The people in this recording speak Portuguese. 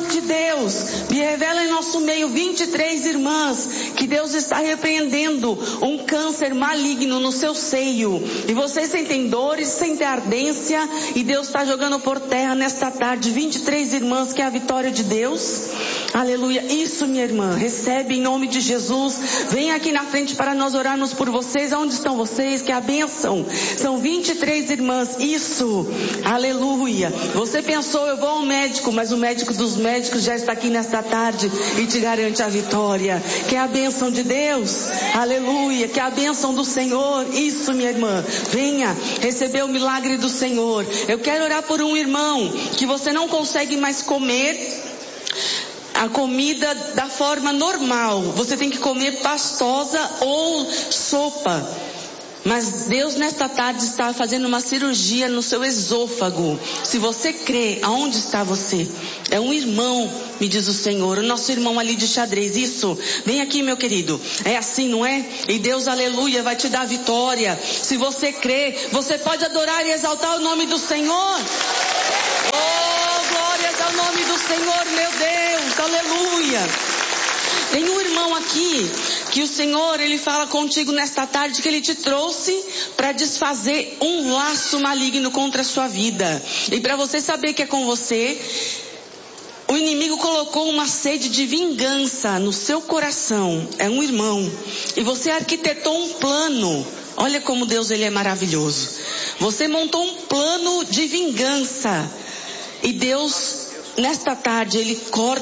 de Deus, me revela em nosso meio 23 irmãs, que Deus está repreendendo um câncer maligno no seu seio. E vocês sentem dores, sentem ardência, e Deus está jogando por terra nesta tarde 23 irmãs, que é a vitória de Deus. Aleluia. Isso, minha irmã, recebe em nome de Jesus. Vem aqui na frente para nós orarmos por vocês. Aonde estão vocês? Que é a bênção. São 23 irmãs. Isso. Aleluia. Você pensou, eu vou ao médico, mas o médico dos médicos já está aqui nesta tarde e te garante a vitória. Que é a bênção de Deus. Aleluia. Que é a bênção do Senhor. Isso, minha irmã. Venha receber o milagre do Senhor. Eu quero orar por um irmão que você não consegue mais comer a comida da forma normal. Você tem que comer pastosa ou sopa. Mas Deus nesta tarde está fazendo uma cirurgia no seu esôfago. Se você crê, aonde está você? É um irmão, me diz o Senhor, o nosso irmão ali de xadrez. Isso, vem aqui, meu querido. É assim, não é? E Deus, aleluia, vai te dar vitória. Se você crê, você pode adorar e exaltar o nome do Senhor. Oh, glórias ao nome do Senhor, meu Deus, aleluia. Tem um irmão aqui que o Senhor, Ele fala contigo nesta tarde que Ele te trouxe para desfazer um laço maligno contra a sua vida. E para você saber que é com você, o inimigo colocou uma sede de vingança no seu coração. É um irmão. E você arquitetou um plano. Olha como Deus, Ele é maravilhoso. Você montou um plano de vingança. E Deus, nesta tarde, Ele corta